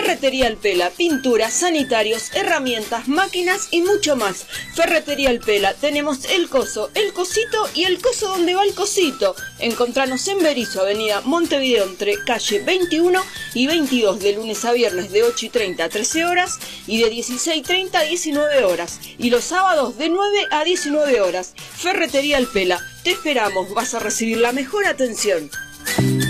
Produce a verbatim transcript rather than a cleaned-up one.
Ferretería El Pela, pinturas, sanitarios, herramientas, máquinas y mucho más. Ferretería El Pela, tenemos el coso, el cosito y el coso donde va el cosito. Encontranos en Berisso, avenida Montevideo, entre calle veintiuno y veintidós, de lunes a viernes de ocho y treinta a trece horas y de dieciséis y treinta a diecinueve horas. Y los sábados de nueve a diecinueve horas. Ferretería El Pela, te esperamos, vas a recibir la mejor atención.